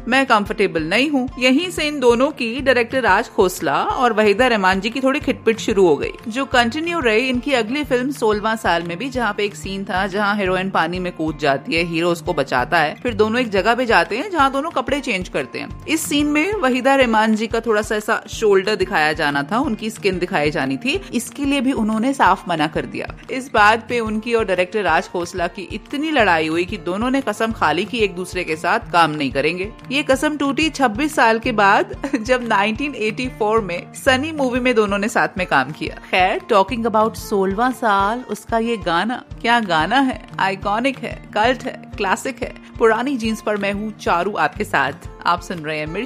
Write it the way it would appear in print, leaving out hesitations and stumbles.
मैं कंफर्टेबल नहीं हूँ। यहीं से इन दोनों की डायरेक्टर राज खोसला और वहीदा रहमान जी की थोड़ी खिटपिट शुरू हो गई, जो कंटिन्यू रही इनकी अगली फिल्म 16वां साल में भी, जहाँ पे एक सीन था जहाँ हीरोइन पानी में कूद जाती है, हीरो उसको बचाता है, फिर दोनों एक जगह पे जाते हैं जहाँ दोनों कपड़े चेंज करते हैं। इस सीन में वहीदा रहमान जी का थोड़ा सा ऐसा शोल्डर दिखाया जाना था, उनकी स्किन दिखाई जानी थी, इसके लिए भी उन्होंने साफ मना कर दिया। इस बात पे उनकी और डायरेक्टर राज खोसला की इतनी लड़ाई हुई कि दोनों ने कसम खा ली कि एक दूसरे के साथ काम नहीं करेंगे। ये कसम टूटी 26 साल के बाद जब 1984 में सनी मूवी में दोनों ने साथ में काम किया। खैर, टॉकिंग अबाउट 16वां साल, उसका ये गाना, क्या गाना है, आइकॉनिक है, कल्ट है, क्लासिक है। पुरानी जीन्स पर मैं हूँ चारू आपके साथ। आप सुन रहे हैं